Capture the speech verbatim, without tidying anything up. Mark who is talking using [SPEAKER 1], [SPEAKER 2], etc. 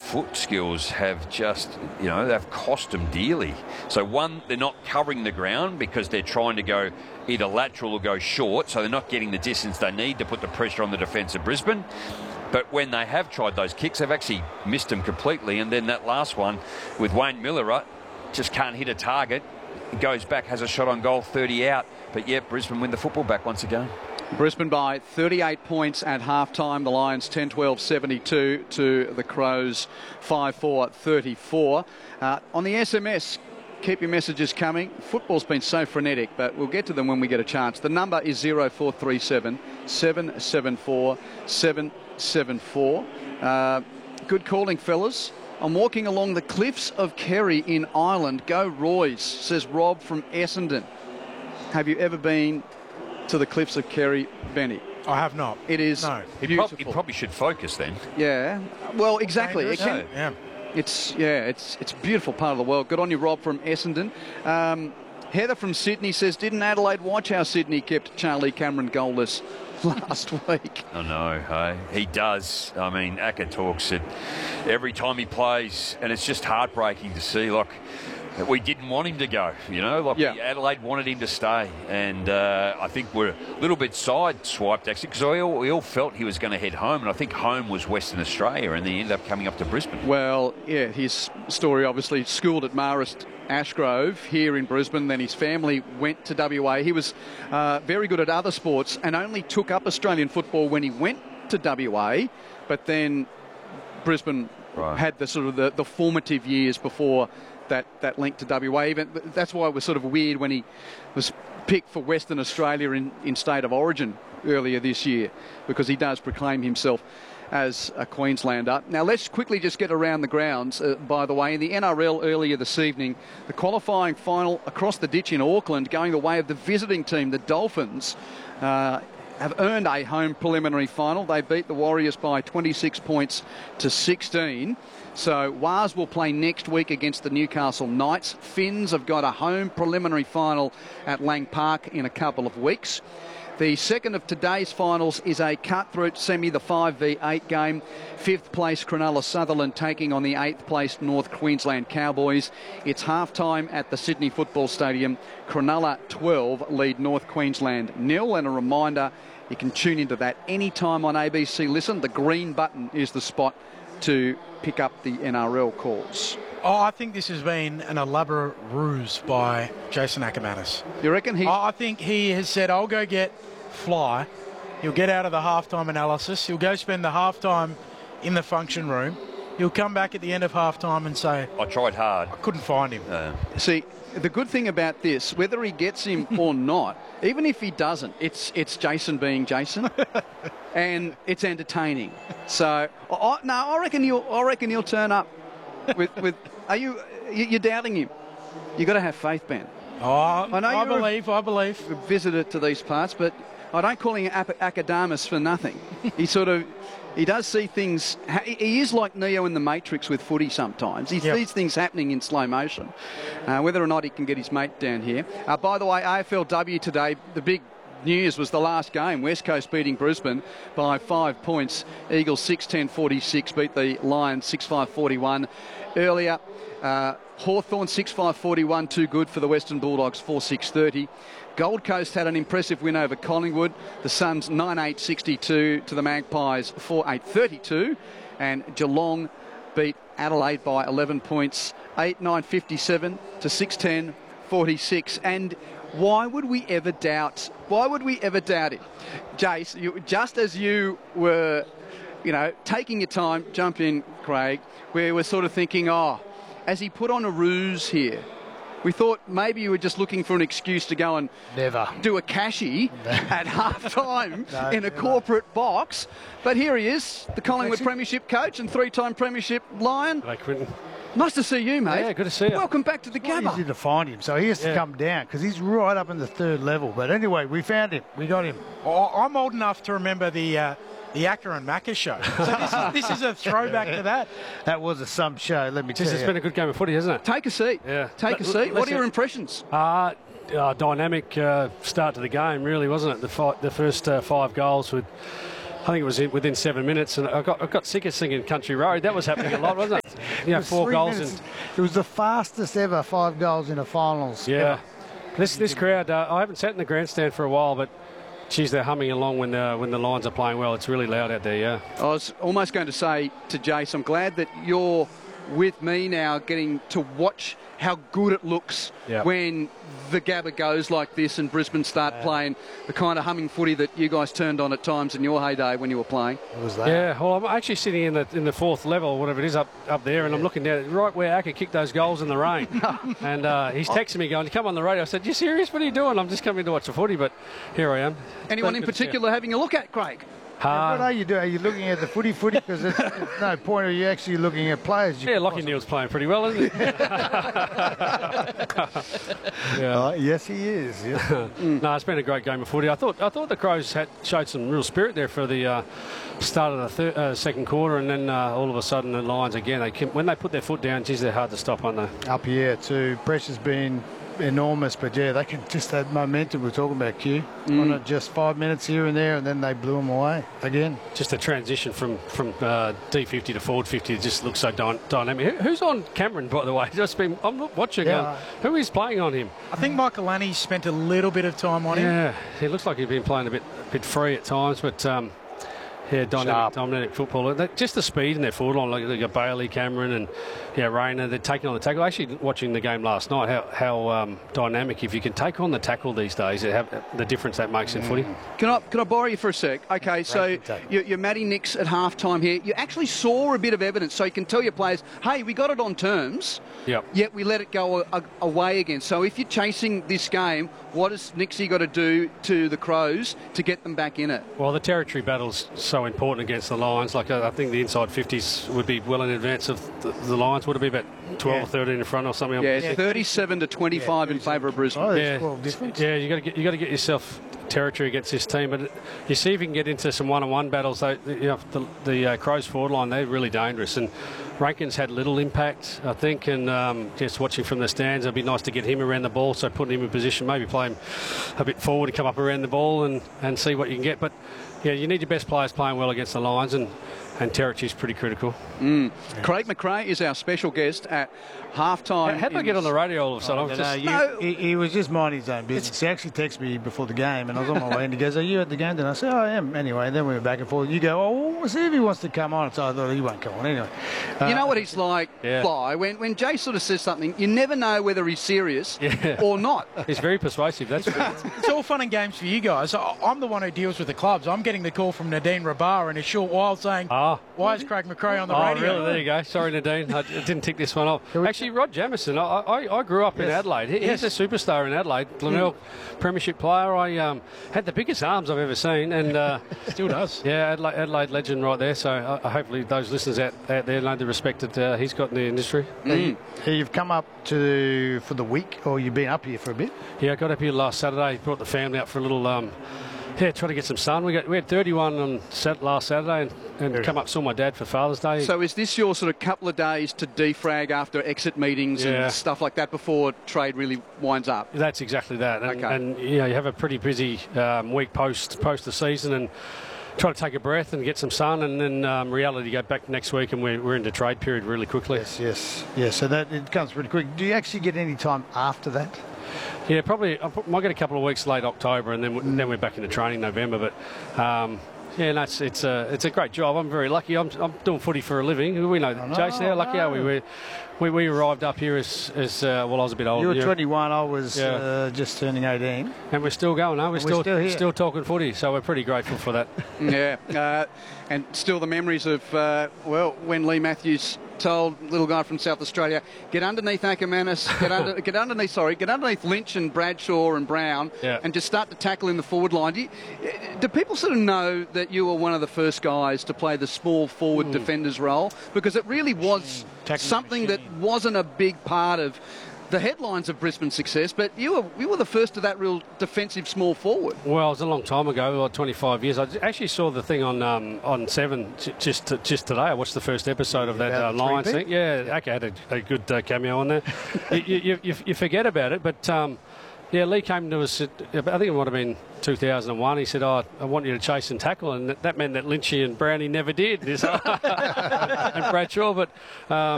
[SPEAKER 1] foot skills have just, you know, they've cost them dearly. So one, they're not covering the ground because they're trying to go either lateral or go short, so they're not getting the distance they need to put the pressure on the defence of Brisbane. But when they have tried those kicks, they've actually missed them completely. And then that last one with Wayne Miller, right, just can't hit a target. Goes back, has a shot on goal, thirty out. But yeah, Brisbane win the football back once again.
[SPEAKER 2] Brisbane by thirty-eight points at half-time. The Lions ten twelve seventy-two to the Crows five four thirty-four. Uh, on the S M S, keep your messages coming. Football's been so frenetic, but we'll get to them when we get a chance. The number is zero four three seven, seven seven four, seven seven four. Uh, good calling, fellas. I'm walking along the cliffs of Kerry in Ireland. Go Roy's, says Rob from Essendon. Have you ever been to the cliffs of Kerry, Benny?
[SPEAKER 3] I have not.
[SPEAKER 2] It is
[SPEAKER 3] no.
[SPEAKER 1] He,
[SPEAKER 2] beautiful.
[SPEAKER 1] prob- he probably should focus then.
[SPEAKER 2] Yeah. Well, exactly. It can,
[SPEAKER 3] yeah.
[SPEAKER 2] It's yeah. It's it's a beautiful part of the world. Good on you, Rob from Essendon. Um, Heather from Sydney says, didn't Adelaide watch how Sydney kept Charlie Cameron goalless last week?
[SPEAKER 1] I know, hey? He does. I mean, Acker talks it every time he plays, and it's just heartbreaking to see. Like, we didn't want him to go, you know. Like,
[SPEAKER 2] yeah.
[SPEAKER 1] Adelaide wanted him to stay, and uh, I think we're a little bit side-swiped, actually, because we all, we all felt he was going to head home, and I think home was Western Australia, and then he ended up coming up to Brisbane.
[SPEAKER 2] Well, yeah, his story obviously schooled at Marist Ashgrove here in Brisbane. Then his family went to W A. He was uh, very good at other sports and only took up Australian football when he went to W A. But then Brisbane right. had the sort of the, the formative years before that, that link to W A. Even that's why it was sort of weird when he was picked for Western Australia in, in state of origin earlier this year, because he does proclaim himself as a Queenslander. Now let's quickly just get around the grounds, uh, by the way. In the N R L earlier this evening, the qualifying final across the ditch in Auckland, going the way of the visiting team, the Dolphins, uh, have earned a home preliminary final. They beat the Warriors by twenty-six points to sixteen. So Waz will play next week against the Newcastle Knights. Finns have got a home preliminary final at Lang Park in a couple of weeks. The second of today's finals is a cut-through semi, the five v eight game. Fifth place Cronulla Sutherland taking on the eighth place North Queensland Cowboys. It's half-time at the Sydney Football Stadium. Cronulla twelve lead North Queensland nil. And a reminder, you can tune into that anytime on A B C Listen. The green button is the spot to pick up the N R L calls.
[SPEAKER 3] Oh, I think this has been an elaborate ruse by Jason Ackermanis.
[SPEAKER 2] You reckon he...
[SPEAKER 3] I think he has said, I'll go get Fly. He'll get out of the halftime analysis. He'll go spend the halftime in the function room. He'll come back at the end of halftime and say,
[SPEAKER 1] I tried hard.
[SPEAKER 3] I couldn't find him.
[SPEAKER 1] Uh,
[SPEAKER 2] See, the good thing about this, whether he gets him or not, even if he doesn't, it's it's Jason being Jason, and it's entertaining. So, I, no, I reckon he'll I reckon he'll turn up with with. Are you you're doubting him? You got to have faith, Ben.
[SPEAKER 3] Oh, I, know I believe. A, I believe.
[SPEAKER 2] A visitor to these parts, but I don't call him Acadamus for nothing. He sort of. He does see things. He is like Neo in the Matrix with footy sometimes. He yep. sees things happening in slow motion. Uh, whether or not he can get his mate down here. Uh, by the way, A F L W today, the big news was the last game. West Coast beating Brisbane by five points. Eagles six ten forty-six beat the Lions six five forty-one. Earlier, uh, Hawthorn six five forty-one, too good for the Western Bulldogs four six thirty. Gold Coast had an impressive win over Collingwood. The Suns nine eight sixty-two to the Magpies four eight thirty-two. And Geelong beat Adelaide by eleven points, eight nine fifty-seven to six ten forty-six. And why would we ever doubt, why would we ever doubt it? Jace, you, just as you were, you know, taking your time, jump in, Craig, we were sort of thinking, oh, as he put on a ruse here, we thought maybe you were just looking for an excuse to go and
[SPEAKER 4] never
[SPEAKER 2] do a cashy at half-time
[SPEAKER 4] no,
[SPEAKER 2] in a
[SPEAKER 4] never.
[SPEAKER 2] corporate box. But here he is, the Collingwood Premiership coach and three-time Premiership Lion.
[SPEAKER 5] Hello, Quinton.
[SPEAKER 2] Nice to see you, mate.
[SPEAKER 5] Yeah, good to see you.
[SPEAKER 2] Welcome back to the
[SPEAKER 4] It's not
[SPEAKER 2] Gabba.
[SPEAKER 4] easy to find him, so he has to
[SPEAKER 5] Yeah.
[SPEAKER 4] come down because he's right up in the third level. But anyway, we found him. We got him.
[SPEAKER 3] Oh, I'm old enough to remember the uh, the Acker and Macca show. So this is, this is a throwback to that.
[SPEAKER 4] That was a some show, let me
[SPEAKER 5] Just,
[SPEAKER 4] tell
[SPEAKER 5] it's
[SPEAKER 4] you.
[SPEAKER 5] been a good game of footy, hasn't it?
[SPEAKER 2] Take a seat.
[SPEAKER 5] Yeah.
[SPEAKER 2] Take
[SPEAKER 5] Let-
[SPEAKER 2] a seat.
[SPEAKER 5] let's
[SPEAKER 2] What are your
[SPEAKER 5] get-
[SPEAKER 2] impressions?
[SPEAKER 5] Uh, uh, dynamic uh, start to the game, really, wasn't it? The, fi- the first uh, five goals with I think it was within seven minutes, and I got I got sick of singing Country Road. That was happening a lot, wasn't it? You know,
[SPEAKER 4] It was
[SPEAKER 5] four
[SPEAKER 4] three
[SPEAKER 5] goals.
[SPEAKER 4] minutes.
[SPEAKER 5] And,
[SPEAKER 4] It was the fastest ever five goals in a finals.
[SPEAKER 5] yeah.
[SPEAKER 4] ever.
[SPEAKER 5] This this crowd, uh, I haven't sat in the grandstand for a while, but geez, they're humming along when the when the Lions are playing well. It's really loud out there, yeah.
[SPEAKER 2] I was almost going to say to Jace, I'm glad that you're with me now, getting to watch how good it looks
[SPEAKER 5] Yep.
[SPEAKER 2] when the Gabba goes like this and Brisbane start playing the kind of humming footy that you guys turned on at times in your heyday when you were playing.
[SPEAKER 4] It was that.
[SPEAKER 5] Yeah, well, I'm actually sitting in the in the fourth level, or whatever it is, up up there, and I'm looking down right where Acker kicked those goals in the rain. And uh, he's texting me going, "Come on the radio." I said, "You serious? What are you doing?" I'm just coming to watch the footy, but here I am.
[SPEAKER 2] Anyone
[SPEAKER 5] Good
[SPEAKER 2] in
[SPEAKER 5] to see you.
[SPEAKER 2] particular having a look at, Craig?
[SPEAKER 5] Uh,
[SPEAKER 4] What are you doing? Are you looking at the footy footy? Because there's no point of you actually looking at players. You
[SPEAKER 5] yeah,
[SPEAKER 4] could
[SPEAKER 5] Lockie
[SPEAKER 4] possibly-
[SPEAKER 5] Neal's playing pretty well, isn't he? yeah.
[SPEAKER 4] Uh, yes, he is. Yeah.
[SPEAKER 5] No, it's been a great game of footy. I thought I thought the Crows had showed some real spirit there for the uh, start of the third, uh, second quarter, and then uh, all of a sudden the Lions again. They can, when they put their foot down, geez, they're hard to stop, aren't they?
[SPEAKER 4] Up here too. Pressure's been enormous, but yeah, they can just that momentum we're talking about. Q on it, just five minutes here and there, and then they blew them away again.
[SPEAKER 5] Just a transition from from uh, D fifty to forward fifty. It just looks so dy- dynamic. Who, who's on Cameron, by the way? Just been I'm not watching.
[SPEAKER 4] Yeah.
[SPEAKER 5] Um, who is playing on him?
[SPEAKER 3] I think Michael Lanny spent a little bit of time on him.
[SPEAKER 5] Yeah, he looks like he's been playing a bit a bit free at times, but. Um, Yeah, dynamic,
[SPEAKER 4] Sharp.
[SPEAKER 5] dynamic footballer. They- Just the speed in their forward line, like they got Bailey, Cameron, and yeah, Rayner. They're taking on the tackle. Actually, watching the game last night, how how um, dynamic. If you can take on the tackle these days, it have the difference that makes in footy.
[SPEAKER 2] Can I can I borrow you for a sec? Okay, so
[SPEAKER 4] Great tackle.
[SPEAKER 2] you're, you're Matty Nix at half time here. You actually saw a bit of evidence, so you can tell your players, hey, we got it on terms,
[SPEAKER 5] Yep.
[SPEAKER 2] yet we let it go a, a, away again. So if you're chasing this game, what has Nixie got to do to the Crows to get them back in it?
[SPEAKER 5] Well, the territory battle's so important against the Lions. Like I I think the inside fifties would be well in advance of the, the Lions. Would it be about twelve
[SPEAKER 4] Yeah.
[SPEAKER 5] or thirteen in front or something?
[SPEAKER 2] Yeah, it's thirty-seven to twenty-five in favour of Brisbane.
[SPEAKER 4] Oh,
[SPEAKER 5] Yeah,
[SPEAKER 4] there's twelve difference.
[SPEAKER 5] yeah. You got to get you got to get yourself territory against this team, but you see if you can get into some one-on-one battles. They, you know, the, the uh, Crows forward line, they're really dangerous, and Rankin's had little impact, I think, and um, just watching from the stands, it'd be nice to get him around the ball, so putting him in position, maybe play him a bit forward and come up around the ball and, and see what you can get. But yeah, you need your best players playing well against the Lions, and and territory's pretty critical.
[SPEAKER 2] Craig McRae is our special guest at half time.
[SPEAKER 5] How did I get on the radio all of a sudden? I was
[SPEAKER 4] No,
[SPEAKER 5] just,
[SPEAKER 4] you,
[SPEAKER 2] No.
[SPEAKER 4] he, he was just minding his own business. He actually texted me before the game, and I was on my way, and he goes, "Are you at the game?" And I said, "Oh, I am." Anyway, and then we were back and forth. You go, "Oh, we'll see if he wants to come on." So I thought he won't come on anyway.
[SPEAKER 2] You
[SPEAKER 4] Uh,
[SPEAKER 2] know what he's like,
[SPEAKER 5] Yeah.
[SPEAKER 2] Fly? When, when Jay sort of says something, you never know whether he's serious
[SPEAKER 5] Yeah.
[SPEAKER 2] or not.
[SPEAKER 5] he's very persuasive, that's true.
[SPEAKER 3] It's all fun and games for you guys. I- I'm the one who deals with the clubs. I'm getting the call from Nadine Rabar in a short while saying,
[SPEAKER 5] Ah.
[SPEAKER 3] why is Craig McRae on the
[SPEAKER 5] Oh,
[SPEAKER 3] radio?
[SPEAKER 5] really? There you go. Sorry, Nadine. I I didn't tick this one off. Actually, Rod Jamieson, I, I, I grew up in
[SPEAKER 4] Yes.
[SPEAKER 5] Adelaide. He,
[SPEAKER 3] Yes.
[SPEAKER 5] He's a superstar in Adelaide. Glenelg Premiership player. I um, had the biggest arms I've ever seen. And uh,
[SPEAKER 3] Still does.
[SPEAKER 5] yeah, Adelaide, Adelaide legend right there. So uh, hopefully those listeners out, out there know the respect that uh, he's got in the industry.
[SPEAKER 4] You've come up to for the week, or you've been up here for a bit.
[SPEAKER 5] Yeah, I got up here last Saturday. Brought the family up for a little... Um, yeah, try to get some sun. We got we had thirty-one on sat- last Saturday, and, and come up saw my dad for Father's Day.
[SPEAKER 2] So is this your sort of couple of days to defrag after exit meetings
[SPEAKER 5] Yeah.
[SPEAKER 2] and stuff like that before trade really winds up?
[SPEAKER 5] That's exactly that, and,
[SPEAKER 2] Okay.
[SPEAKER 5] and you know, you have a pretty busy um, week post post the season, and try to take a breath and get some sun, and then um, reality go back next week, and we're, we're into trade period really quickly.
[SPEAKER 4] Yes, yes, yes. So that it comes pretty quick. Do you actually get any time after that?
[SPEAKER 5] Yeah, probably. I might get a couple of weeks late October, and then we- then we're back into training November. But um, yeah, no, it's it's a it's a great job. I'm very lucky. I'm, I'm doing footy for a living. We know,
[SPEAKER 4] know,
[SPEAKER 5] Jason, how lucky
[SPEAKER 4] I
[SPEAKER 5] are we?
[SPEAKER 4] know.
[SPEAKER 5] we? We we arrived up here as as uh, well. I was a bit old.
[SPEAKER 4] You were
[SPEAKER 5] yeah.
[SPEAKER 4] twenty-one. I was
[SPEAKER 5] Yeah.
[SPEAKER 4] uh, just turning eighteen.
[SPEAKER 5] And we're still going, are we?
[SPEAKER 4] we're
[SPEAKER 5] Still
[SPEAKER 4] still here.
[SPEAKER 5] still talking footy. So we're pretty grateful for that.
[SPEAKER 2] Yeah, uh, and still the memories of, uh, well, when Lee Matthews told little guy from South Australia, get underneath Ackermanis, get, under, get underneath, sorry, get underneath Lynch and Bradshaw and Brown,
[SPEAKER 5] Yeah.
[SPEAKER 2] and just start to tackle in the forward line. Do, you, do people sort of know that you were one of the first guys to play the small forward defender's role? Because it really was
[SPEAKER 4] Tackling
[SPEAKER 2] something that
[SPEAKER 4] machine.
[SPEAKER 2] wasn't a big part of the headlines of Brisbane's success, but you were you were the first to that real defensive small forward.
[SPEAKER 5] Well, it was a long time ago, like twenty-five years. I actually saw the thing on um, on Seven j- just just today. I watched the first episode of that
[SPEAKER 4] About
[SPEAKER 5] uh,
[SPEAKER 4] the
[SPEAKER 5] Lions
[SPEAKER 4] three-peat?
[SPEAKER 5] thing. Yeah, Acker had a, a good uh, cameo on there. you, you, you, you forget about it, but um, Yeah, Lee came to us, at, I think it might have been two thousand one. He said, oh, I want you to chase and tackle. And that, that meant that Lynchy and Brownie never did. and Bradshaw. But um,